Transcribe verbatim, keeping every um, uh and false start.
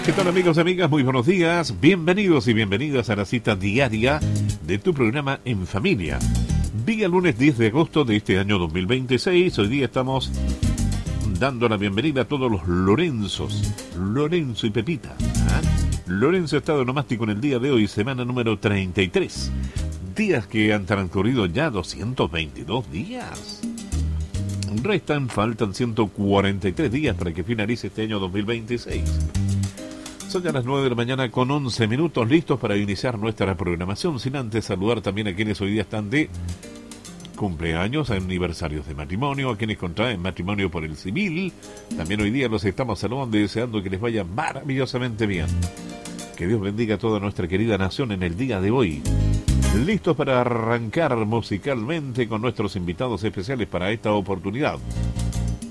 ¿Qué tal, amigos y amigas? Muy buenos días. Bienvenidos y bienvenidas a la cita diaria de tu programa En Familia. Día lunes diez de agosto de este año dos mil veintiséis. Hoy día estamos dando la bienvenida a todos los Lorenzos. Lorenzo y Pepita. ¿Ah? Lorenzo está de onomástico en el día de hoy, semana número treinta y tres. Días que han transcurrido ya doscientos veintidós días. Restan, faltan ciento cuarenta y tres días para que finalice este año dos mil veintiséis. Son ya las nueve de la mañana con once minutos, listos para iniciar nuestra programación, sin antes saludar también a quienes hoy día están de cumpleaños, aniversarios de matrimonio, a quienes contraen matrimonio por el civil. También hoy día los estamos saludando y deseando que les vaya maravillosamente bien. Que Dios bendiga a toda nuestra querida nación en el día de hoy. Listos para arrancar musicalmente con nuestros invitados especiales para esta oportunidad.